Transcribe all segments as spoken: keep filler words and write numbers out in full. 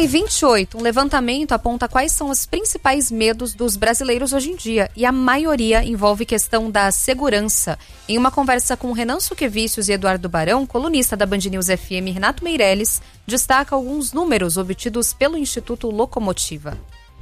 e vinte e oito, um levantamento aponta quais são os principais medos dos brasileiros hoje em dia, e a maioria envolve questão da segurança. Em uma conversa com Renan Suquevicius e Eduardo Barão, colunista da Band News F M, Renato Meirelles destaca alguns números obtidos pelo Instituto Locomotiva.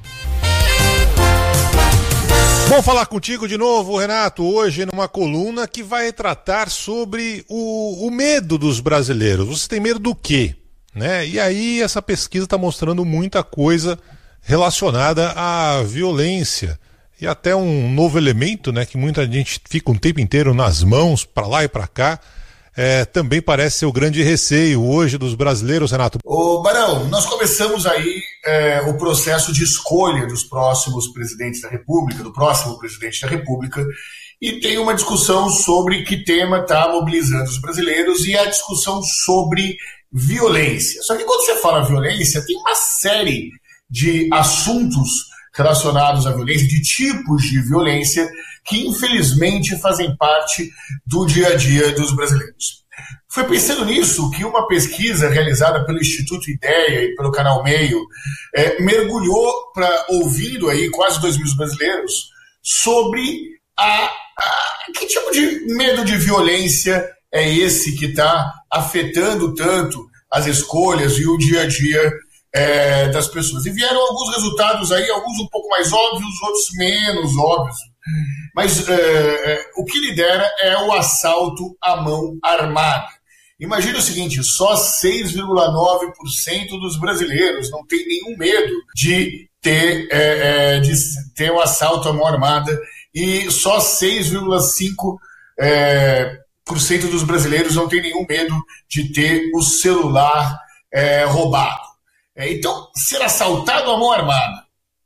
Bom falar contigo de novo, Renato, hoje numa coluna que vai tratar sobre o, o medo dos brasileiros. Você tem medo do quê? Né? E aí essa pesquisa está mostrando muita coisa relacionada à violência e até um novo elemento, né, que muita gente fica um tempo inteiro nas mãos, para lá e para cá. É, também parece ser o grande receio hoje dos brasileiros, Renato. Ô Barão, nós começamos aí é, o processo de escolha dos próximos presidentes da República, do próximo presidente da República, e tem uma discussão sobre que tema está mobilizando os brasileiros e a discussão sobre violência. Só que quando você fala violência, tem uma série de assuntos relacionados à violência, de tipos de violência, que infelizmente fazem parte do dia a dia dos brasileiros. Foi pensando nisso que uma pesquisa realizada pelo Instituto Ideia e pelo Canal Meio é, mergulhou para ouvindo aí quase dois mil brasileiros sobre a, a, que tipo de medo de violência é esse que está afetando tanto as escolhas e o dia a dia é, das pessoas. E vieram alguns resultados aí, alguns um pouco mais óbvios, outros menos óbvios. Mas é, o que lidera é o assalto à mão armada. Imagina o seguinte, só seis vírgula nove por cento dos brasileiros não tem nenhum medo de ter, é, é, de ter o assalto à mão armada e só seis vírgula cinco por cento é, dos brasileiros não tem nenhum medo de ter o celular é, roubado. É, então, ser assaltado à mão armada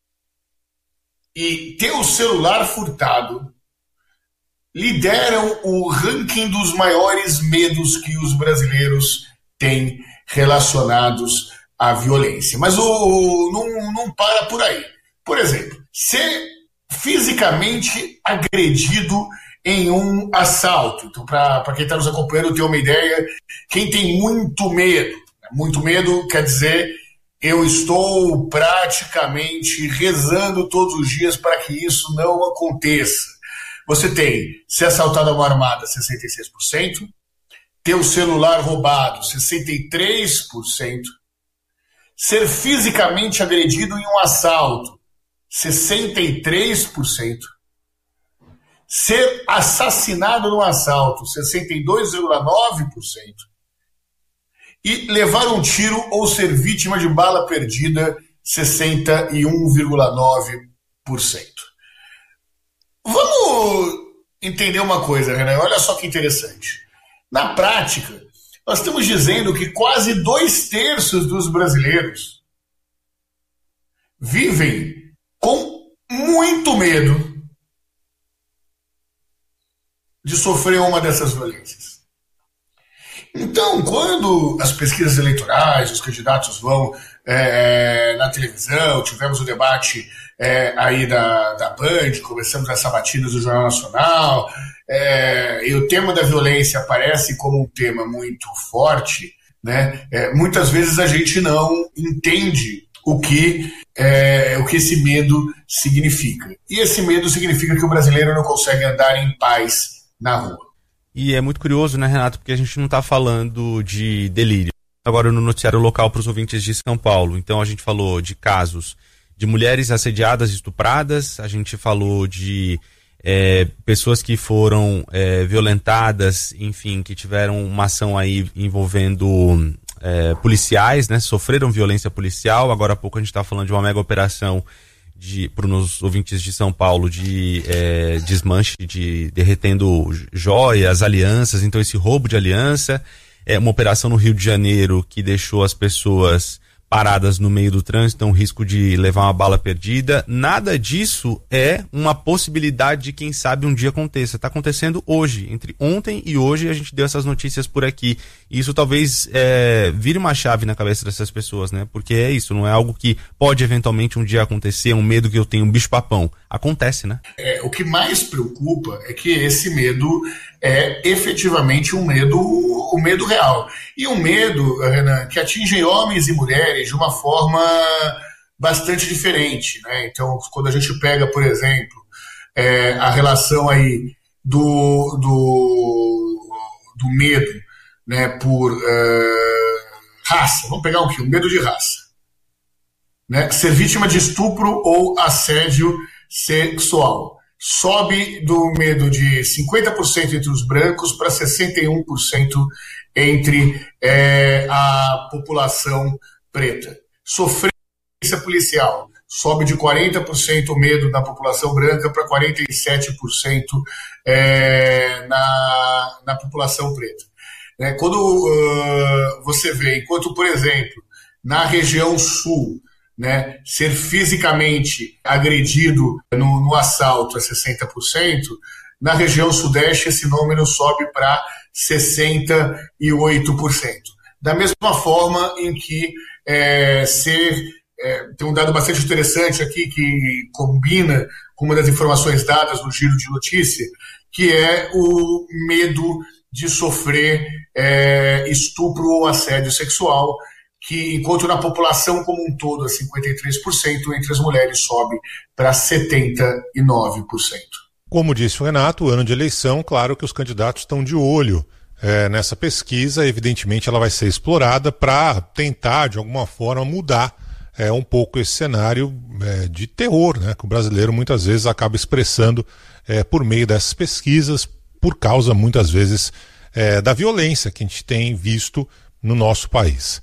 e ter o celular furtado lideram o ranking dos maiores medos que os brasileiros têm relacionados à violência. Mas o, o, não, não para por aí. Por exemplo, ser fisicamente agredido em um assalto. Então, para quem está nos acompanhando ter uma ideia, quem tem muito medo, muito medo quer dizer eu estou praticamente rezando todos os dias para que isso não aconteça. Você tem ser assaltado a mão armada, sessenta e seis por cento, ter o celular roubado, sessenta e três por cento, ser fisicamente agredido em um assalto, sessenta e três por cento, ser assassinado num assalto, sessenta e dois vírgula nove por cento, e levar um tiro ou ser vítima de bala perdida, sessenta e um vírgula nove por cento. Vamos entender uma coisa, Renan, olha só que interessante. Na prática, nós estamos dizendo que quase dois terços dos brasileiros vivem com muito medo de sofrer uma dessas violências. Então, quando as pesquisas eleitorais, os candidatos vão é, na televisão, tivemos o debate é, aí da, da Band, começamos as sabatinas do Jornal Nacional, é, e o tema da violência aparece como um tema muito forte, né? É, muitas vezes a gente não entende o que, é, o que esse medo significa. E esse medo significa que o brasileiro não consegue andar em paz na rua. E é muito curioso, né, Renato, porque a gente não está falando de delírio. Agora no noticiário local para os ouvintes de São Paulo. Então a gente falou de casos de mulheres assediadas, estupradas, a gente falou de é, pessoas que foram é, violentadas, enfim, que tiveram uma ação aí envolvendo é, policiais, né, sofreram violência policial. Agora há pouco a gente está falando de uma mega operação para os ouvintes de São Paulo de é, desmanche, de derretendo joias, alianças, então esse roubo de aliança, é uma operação no Rio de Janeiro que deixou as pessoas paradas no meio do trânsito, então risco de levar uma bala perdida. Nada disso é uma possibilidade de quem sabe um dia aconteça. Está acontecendo hoje, entre ontem e hoje a gente deu essas notícias por aqui. E isso talvez é, vire uma chave na cabeça dessas pessoas, né? Porque é isso, não é algo que pode eventualmente um dia acontecer, um medo que eu tenho, um bicho-papão. acontece, né? É, o que mais preocupa é que esse medo é efetivamente um medo, um medo real. E um medo, Renan, que atinge homens e mulheres de uma forma bastante diferente, né? Então, quando a gente pega, por exemplo, é, a relação aí do, do, do medo, né, por uh, raça, vamos pegar o quê? O medo de raça. Né? Ser vítima de estupro ou assédio sexual. Sobe do medo de cinquenta por cento entre os brancos para sessenta e um por cento entre é, a população preta. Sofrência policial. Sobe de quarenta por cento o medo na população branca para quarenta e sete por cento é, na, na população preta. É, quando uh, você vê, enquanto, por exemplo, na região sul, né, ser fisicamente agredido no, no assalto é sessenta por cento, na região sudeste esse número sobe para sessenta e oito por cento. Da mesma forma em que é, ser, é, tem um dado bastante interessante aqui que combina com uma das informações dadas no giro de notícia, que é o medo de sofrer é, estupro ou assédio sexual, que enquanto na população como um todo é cinquenta e três por cento, entre as mulheres sobe para setenta e nove por cento. Como disse o Renato, o ano de eleição, claro que os candidatos estão de olho é, nessa pesquisa, evidentemente ela vai ser explorada para tentar, de alguma forma, mudar é, um pouco esse cenário é, de terror, né, que o brasileiro muitas vezes acaba expressando é, por meio dessas pesquisas, por causa, muitas vezes, é, da violência que a gente tem visto no nosso país.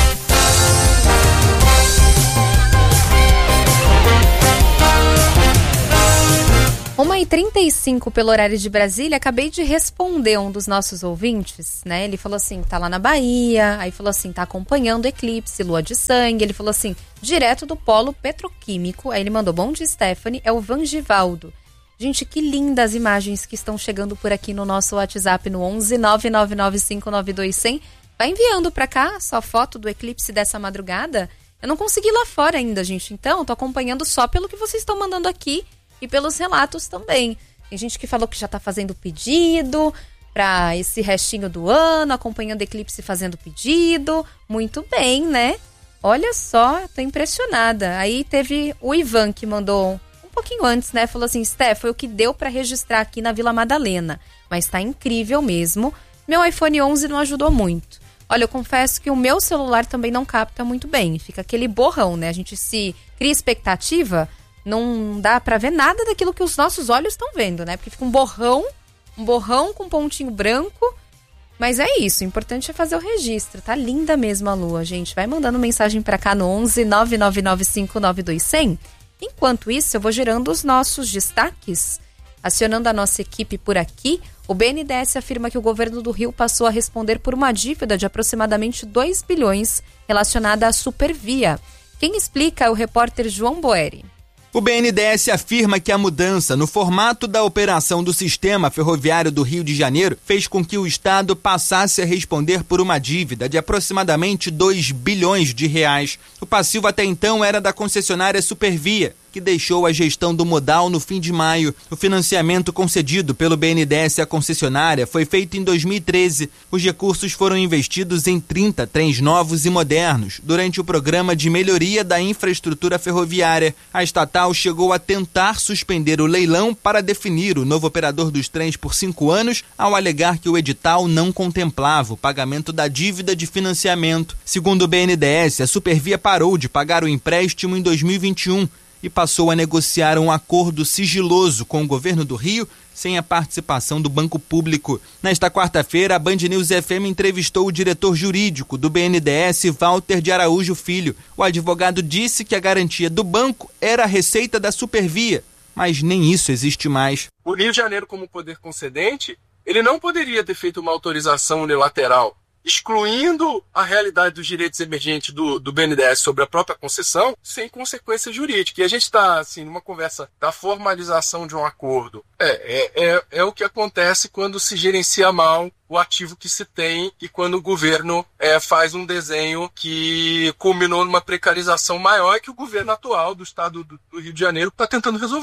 uma e trinta e cinco pelo horário de Brasília, acabei de responder um dos nossos ouvintes, né? Ele falou assim, tá lá na Bahia, aí falou assim, tá acompanhando o eclipse, lua de sangue, ele falou assim, direto do polo petroquímico, aí ele mandou, bom dia, Stephanie, é o Vangivaldo. Gente, que lindas imagens que estão chegando por aqui no nosso WhatsApp no onze nove nove nove cinco nove dois zero zero. Vai enviando pra cá sua foto do eclipse dessa madrugada. Eu não consegui ir lá fora ainda, gente, então tô acompanhando só pelo que vocês estão mandando aqui e pelos relatos também. Tem gente que falou que já tá fazendo pedido para esse restinho do ano, acompanhando o eclipse fazendo pedido. Muito bem, né? Olha só, tô impressionada. Aí teve o Ivan que mandou um pouquinho antes, né? Falou assim, Steph, foi o que deu para registrar aqui na Vila Madalena. Mas tá incrível mesmo. Meu iPhone onze não ajudou muito. Olha, eu confesso que o meu celular também não capta muito bem. Fica aquele borrão, né? A gente se cria expectativa, não dá pra ver nada daquilo que os nossos olhos estão vendo, né? Porque fica um borrão, um borrão com um pontinho branco. Mas é isso, o importante é fazer o registro. Tá linda mesmo a lua, gente. Vai mandando mensagem pra cá no onze nove nove nove cinco nove dois zero zero. Enquanto isso, eu vou gerando os nossos destaques. Acionando a nossa equipe por aqui, o B N D E S afirma que o governo do Rio passou a responder por uma dívida de aproximadamente dois bilhões relacionada à Supervia. Quem explica é o repórter João Boeri. O B N D E S afirma que a mudança no formato da operação do Sistema Ferroviário do Rio de Janeiro fez com que o Estado passasse a responder por uma dívida de aproximadamente dois bilhões de reais. O passivo até então era da concessionária Supervia, que deixou a gestão do modal no fim de maio. O financiamento concedido pelo B N D E S à concessionária foi feito em dois mil e treze. Os recursos foram investidos em trinta trens novos e modernos durante o programa de melhoria da infraestrutura ferroviária. A estatal chegou a tentar suspender o leilão para definir o novo operador dos trens por cinco anos, ao alegar que o edital não contemplava o pagamento da dívida de financiamento. Segundo o B N D E S, a Supervia parou de pagar o empréstimo em dois mil e vinte e um. E passou a negociar um acordo sigiloso com o governo do Rio, sem a participação do Banco Público. Nesta quarta-feira, a Band News F M entrevistou o diretor jurídico do B N D E S, Walter de Araújo Filho. O advogado disse que a garantia do banco era a receita da Supervia, mas nem isso existe mais. O Rio de Janeiro, como poder concedente, ele não poderia ter feito uma autorização unilateral, excluindo a realidade dos direitos emergentes do, do B N D E S sobre a própria concessão, sem consequência jurídica. E a gente está, assim, numa conversa da formalização de um acordo. É, é, é, é o que acontece quando se gerencia mal o ativo que se tem e quando o governo é, faz um desenho que culminou numa precarização maior que o governo atual do estado do, do Rio de Janeiro está tentando resolver.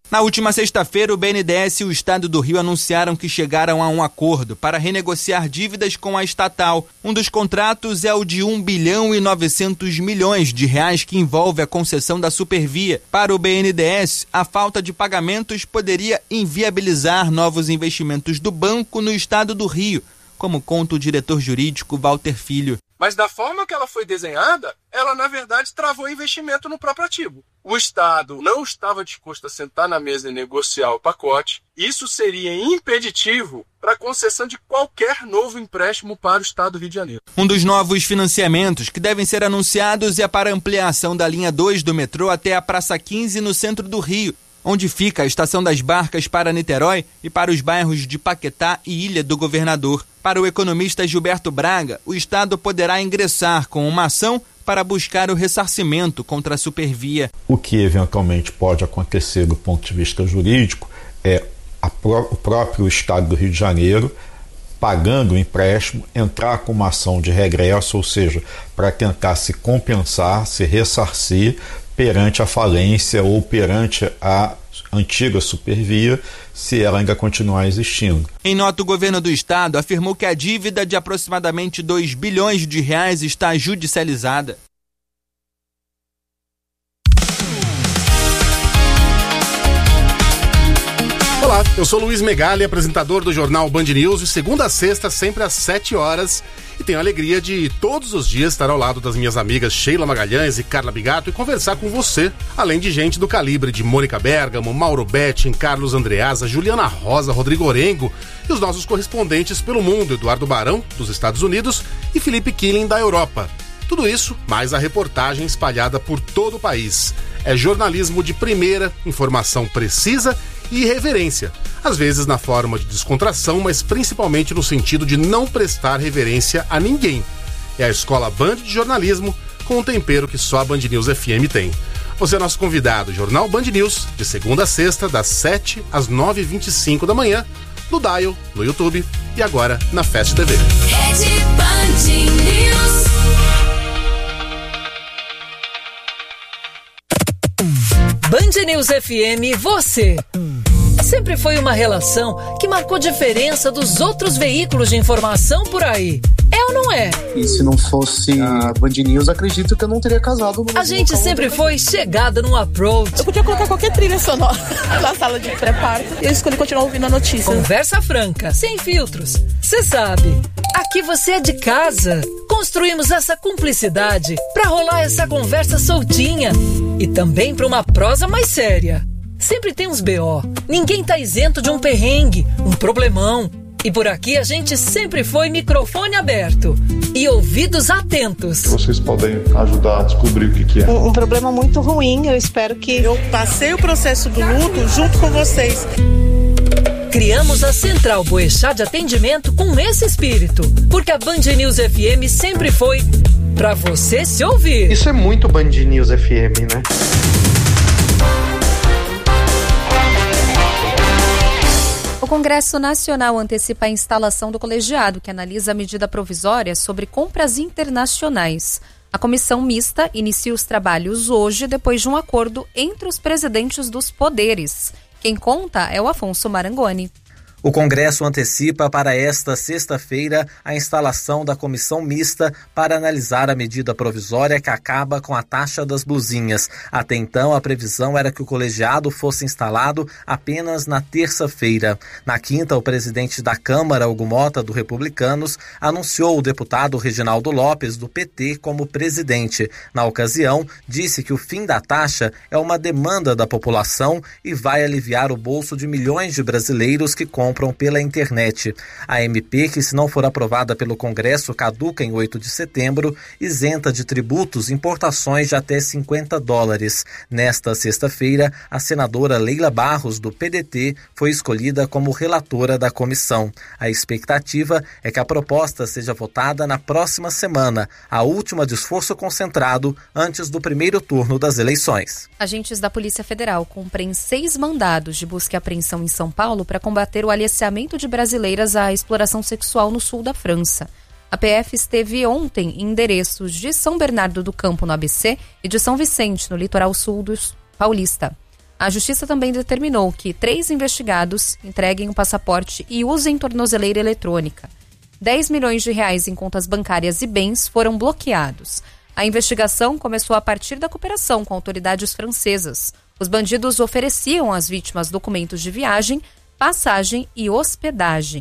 Na última sexta-feira, o B N D E S e o Estado do Rio anunciaram que chegaram a um acordo para renegociar dívidas com a estatal. Um dos contratos é o de um bilhão e novecentos milhões de reais que envolve a concessão da Supervia. Para o B N D E S, a falta de pagamentos poderia inviabilizar novos investimentos do banco no Estado do Rio, como conta o diretor jurídico Walter Filho. Mas da forma que ela foi desenhada, ela na verdade travou investimento no próprio ativo. O Estado não estava disposto a sentar na mesa e negociar o pacote. Isso seria impeditivo para a concessão de qualquer novo empréstimo para o Estado do Rio de Janeiro. Um dos novos financiamentos que devem ser anunciados é para a ampliação da linha dois do metrô até a Praça quinze no centro do Rio, onde fica a Estação das Barcas para Niterói e para os bairros de Paquetá e Ilha do Governador. Para o economista Gilberto Braga, o Estado poderá ingressar com uma ação para buscar o ressarcimento contra a Supervia. O que eventualmente pode acontecer do ponto de vista jurídico é a pró- o próprio Estado do Rio de Janeiro, pagando o empréstimo, entrar com uma ação de regresso, ou seja, para tentar se compensar, se ressarcir perante a falência ou perante a antiga Supervia, se ela ainda continuar existindo. Em nota, o governo do estado afirmou que a dívida de aproximadamente dois bilhões de reais está judicializada. Olá, eu sou Luiz Megali, apresentador do jornal Band News, de segunda a sexta, sempre às sete horas, e tenho a alegria de todos os dias estar ao lado das minhas amigas Sheila Magalhães e Carla Bigato e conversar com você, além de gente do calibre de Mônica Bergamo, Mauro Betting, Carlos Andreasa, Juliana Rosa, Rodrigo Orengo e os nossos correspondentes pelo mundo, Eduardo Barão, dos Estados Unidos, e Felipe Killing, da Europa. Tudo isso, mais a reportagem espalhada por todo o país. É jornalismo de primeira, informação precisa e irreverência, às vezes na forma de descontração, mas principalmente no sentido de não prestar reverência a ninguém. É a Escola Band de Jornalismo, com um tempero que só a Band News F M tem. Você é nosso convidado, Jornal Band News, de segunda a sexta, das sete às nove e vinte e cinco da manhã, no Dial, no YouTube e agora na Fast T V. Rede Band News. Band News F M, você. Sempre foi uma relação que marcou diferença dos outros veículos de informação por aí. É ou não é? E se não fosse a Band News, acredito que eu não teria casado. A gente sempre foi chegada num approach. Eu podia colocar qualquer trilha sonora na sala de pré-parto. E eu escolhi continuar ouvindo a notícia. Conversa franca, sem filtros. Você sabe, aqui você é de casa. Construímos essa cumplicidade pra rolar essa conversa soltinha. E também pra uma prosa mais séria. Sempre tem uns B O. Ninguém tá isento de um perrengue, um problemão. E por aqui a gente sempre foi microfone aberto e ouvidos atentos. Vocês podem ajudar a descobrir o que, que é. Um, um problema muito ruim, eu espero que... Eu passei o processo do luto junto com vocês. Criamos a Central Boechat de Atendimento com esse espírito, porque a Band News F M sempre foi pra você se ouvir. Isso é muito Band News F M, né? O Congresso Nacional antecipa a instalação do colegiado, que analisa a medida provisória sobre compras internacionais. A comissão mista inicia os trabalhos hoje, depois de um acordo entre os presidentes dos poderes. Quem conta é o Afonso Marangoni. O Congresso antecipa para esta sexta-feira a instalação da comissão mista para analisar a medida provisória que acaba com a taxa das blusinhas. Até então, a previsão era que o colegiado fosse instalado apenas na terça-feira. Na quinta, o presidente da Câmara, Hugo Mota, do Republicanos, anunciou o deputado Reginaldo Lopes, do P T, como presidente. Na ocasião, disse que o fim da taxa é uma demanda da população e vai aliviar o bolso de milhões de brasileiros que compram compram pela internet. A M P, que se não for aprovada pelo Congresso, caduca em oito de setembro, isenta de tributos importações de até cinquenta dólares. Nesta sexta-feira, a senadora Leila Barros, do P D T, foi escolhida como relatora da comissão. A expectativa é que a proposta seja votada na próxima semana, a última de esforço concentrado antes do primeiro turno das eleições. Agentes da Polícia Federal cumprem seis mandados de busca e apreensão em São Paulo para combater o aliciamento de brasileiras à exploração sexual no sul da França. A P F esteve ontem em endereços de São Bernardo do Campo, no A B C, e de São Vicente, no litoral sul do paulista. A justiça também determinou que três investigados entreguem o passaporte e usem tornozeleira eletrônica. dez milhões de reais em contas bancárias e bens foram bloqueados. A investigação começou a partir da cooperação com autoridades francesas. Os bandidos ofereciam às vítimas documentos de viagem, passagem e hospedagem.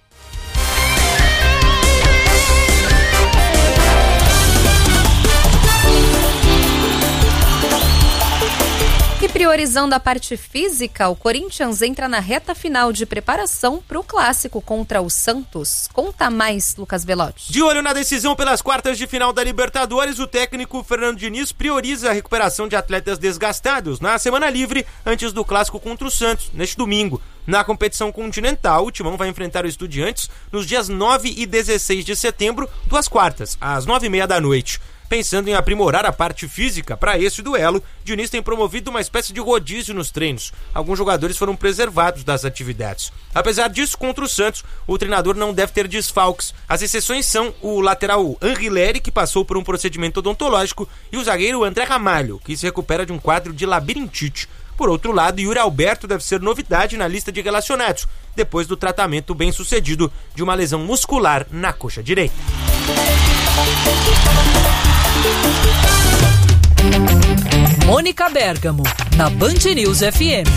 E priorizando a parte física, o Corinthians entra na reta final de preparação para o clássico contra o Santos. Conta mais, Lucas Velotti. De olho na decisão pelas quartas de final da Libertadores, o técnico Fernando Diniz prioriza a recuperação de atletas desgastados na semana livre antes do clássico contra o Santos, neste domingo. Na competição continental, o Timão vai enfrentar o Estudiantes nos dias nove e dezesseis de setembro, duas quartas, às nove e meia da noite. Pensando em aprimorar a parte física para esse duelo, Diniz tem promovido uma espécie de rodízio nos treinos. Alguns jogadores foram preservados das atividades. Apesar disso, contra o Santos, o treinador não deve ter desfalques. As exceções são o lateral Anrileri, que passou por um procedimento odontológico, e o zagueiro André Ramalho, que se recupera de um quadro de labirintite. Por outro lado, Yuri Alberto deve ser novidade na lista de relacionados, depois do tratamento bem sucedido de uma lesão muscular na coxa direita. Mônica Bergamo, na Band News F M.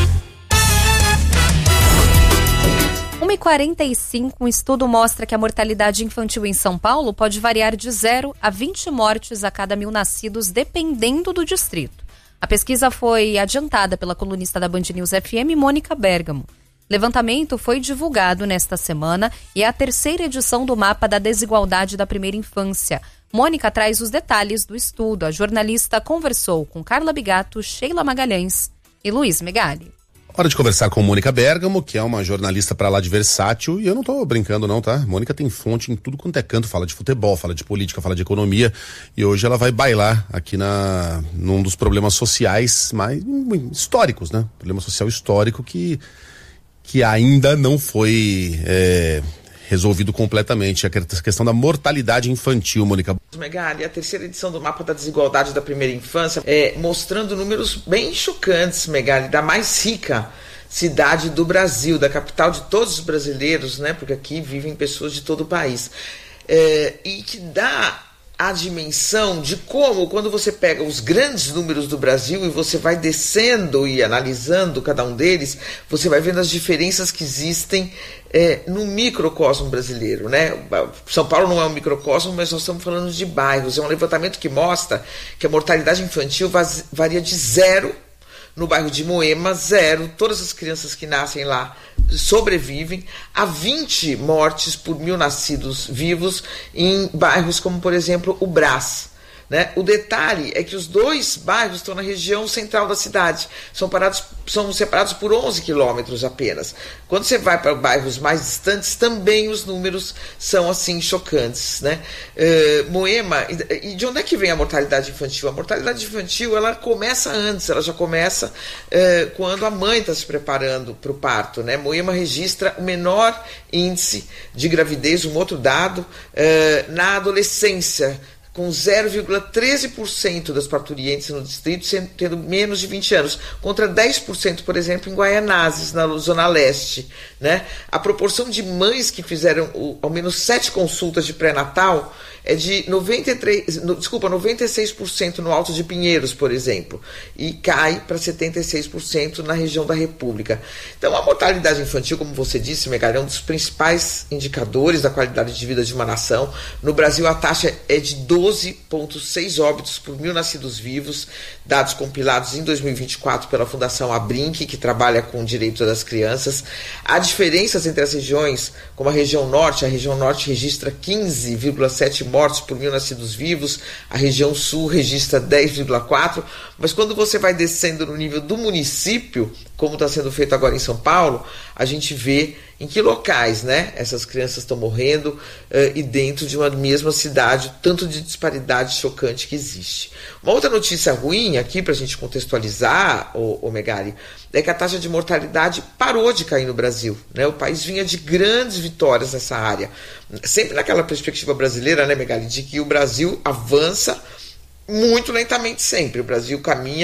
uma e quarenta e cinco, um estudo mostra que a mortalidade infantil em São Paulo pode variar de zero a vinte mortes a cada mil nascidos, dependendo do distrito. A pesquisa foi adiantada pela colunista da Band News F M, Mônica Bergamo. O levantamento foi divulgado nesta semana e é a terceira edição do Mapa da Desigualdade da Primeira Infância. Mônica traz os detalhes do estudo. A jornalista conversou com Carla Bigato, Sheila Magalhães e Luiz Megali. Hora de conversar com Mônica Bergamo, que é uma jornalista pra lá de versátil, e eu não tô brincando não, tá? Mônica tem fonte em tudo quanto é canto, fala de futebol, fala de política, fala de economia, e hoje ela vai bailar aqui na, num dos problemas sociais mais históricos, né? Problema social histórico que, que ainda não foi é, resolvido completamente, a questão da mortalidade infantil, Mônica. Megali, a terceira edição do Mapa da Desigualdade da Primeira Infância, é, mostrando números bem chocantes, Megali, da mais rica cidade do Brasil, da capital de todos os brasileiros, né? Porque aqui vivem pessoas de todo o país. É, e que dá a dimensão de como, quando você pega os grandes números do Brasil e você vai descendo e analisando cada um deles, você vai vendo as diferenças que existem é, no microcosmo brasileiro, né? São Paulo não é um microcosmo, mas nós estamos falando de bairros. É um levantamento que mostra que a mortalidade infantil varia de zero no bairro de Moema, zero, todas as crianças que nascem lá sobrevivem, a vinte mortes por mil nascidos vivos em bairros como, por exemplo, o Brás. Né? O detalhe é que os dois bairros estão na região central da cidade, são, parados, são separados por onze quilômetros apenas. Quando você vai para bairros mais distantes, também os números são assim chocantes. Né? Uh, Moema, e de onde é que vem a mortalidade infantil? A mortalidade infantil ela começa antes, ela já começa uh, quando a mãe está se preparando para o parto. Né? Moema registra o menor índice de gravidez, um outro dado, uh, na adolescência, com zero vírgula treze por cento das parturientes no distrito tendo menos de vinte anos, contra dez por cento, por exemplo, em Guaianazes, na Zona Leste. Né? A proporção de mães que fizeram o, ao menos sete consultas de pré-natal é de noventa e três, no, desculpa, noventa e seis por cento no Alto de Pinheiros, por exemplo, e cai para setenta e seis por cento na região da República. Então, a mortalidade infantil, como você disse, Megali, é um dos principais indicadores da qualidade de vida de uma nação. No Brasil, a taxa é de doze vírgula seis óbitos por mil nascidos vivos, dados compilados em dois mil e vinte e quatro pela Fundação Abrinq, que trabalha com direitos das crianças. Há diferenças entre as regiões, como a região norte, a região norte registra quinze vírgula sete mortes por mil nascidos vivos, a região sul registra dez vírgula quatro, mas quando você vai descendo no nível do município, como está sendo feito agora em São Paulo, a gente vê em que locais, né, essas crianças estão morrendo uh, e dentro de uma mesma cidade, o tanto de disparidade chocante que existe. Uma outra notícia ruim aqui, para a gente contextualizar, o, o Megali, é que a taxa de mortalidade parou de cair no Brasil. Né? O país vinha de grandes vitórias nessa área. Sempre naquela perspectiva brasileira, né, Megali, de que o Brasil avança muito lentamente sempre. O Brasil caminha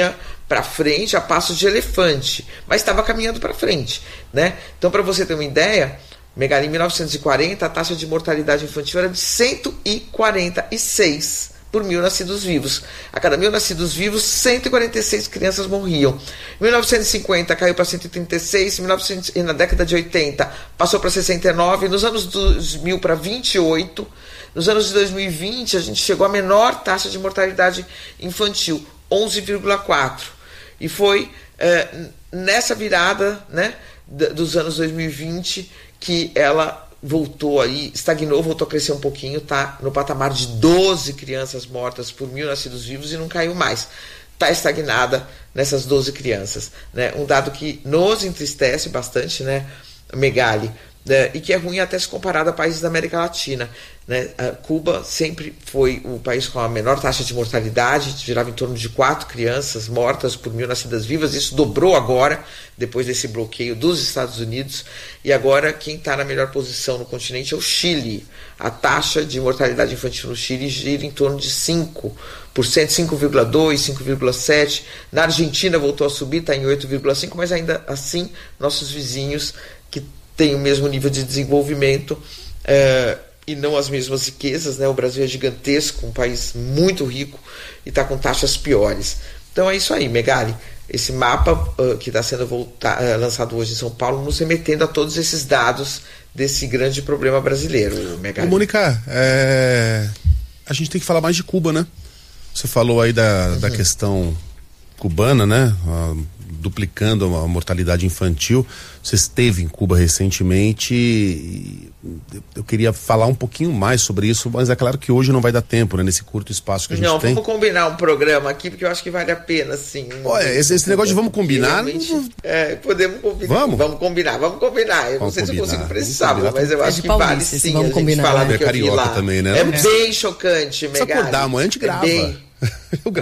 para frente a passos de elefante, mas estava caminhando para frente, né? Então, para você ter uma ideia, Megali, em mil novecentos e quarenta, a taxa de mortalidade infantil era de cento e quarenta e seis por mil nascidos vivos. A cada mil nascidos vivos, cento e quarenta e seis crianças morriam. Em mil novecentos e cinquenta caiu para cento e trinta e seis, em mil e novecentos, na década de oitenta passou para sessenta e nove, nos anos dois mil para vinte e oito, nos anos de dois mil e vinte a gente chegou à menor taxa de mortalidade infantil, onze vírgula quatro. E foi é, nessa virada, né, dos anos dois mil e vinte que ela voltou aí, estagnou, voltou a crescer um pouquinho, tá no patamar de doze crianças mortas por mil nascidos vivos e não caiu mais. Está estagnada nessas doze crianças, né? Um dado que nos entristece bastante, né, Megali, né, e que é ruim até se comparado a países da América Latina, né? A Cuba sempre foi o país com a menor taxa de mortalidade, girava em torno de quatro crianças mortas por mil nascidas vivas. Isso dobrou agora, depois desse bloqueio dos Estados Unidos, e agora quem está na melhor posição no continente é o Chile. A taxa de mortalidade infantil no Chile gira em torno de cinco por cento, cinco vírgula dois por cento, cinco vírgula sete por cento. Na Argentina voltou a subir, está em oito vírgula cinco por cento, mas ainda assim nossos vizinhos que têm o mesmo nível de desenvolvimento é, e não as mesmas riquezas, né? O Brasil é gigantesco, um país muito rico e está com taxas piores. Então é isso aí, Megali. Esse mapa uh, que está sendo volta, uh, lançado hoje em São Paulo, nos remetendo a todos esses dados desse grande problema brasileiro, Megali. Ô, Mônica, é... a gente tem que falar mais de Cuba, né? Você falou aí da, uhum. da questão cubana, né? Uh, duplicando a mortalidade infantil. Você esteve em Cuba recentemente e eu queria falar um pouquinho mais sobre isso, mas é claro que hoje não vai dar tempo, né? Nesse curto espaço que a gente não, tem. Não, vamos combinar um programa aqui, porque eu acho que vale a pena, sim. Olha, esse, esse negócio de vamos combinar... Não... É, podemos combinar. Vamos? Vamos combinar, vamos combinar. Eu vamos não sei combinar. se eu consigo precisar, mas eu é acho que vale sim vamos a combinar, gente falar né? do que eu vi lá. Também, né? É bem chocante, Megali. Precisa acordar, amanhã a gente grava. É bem... eu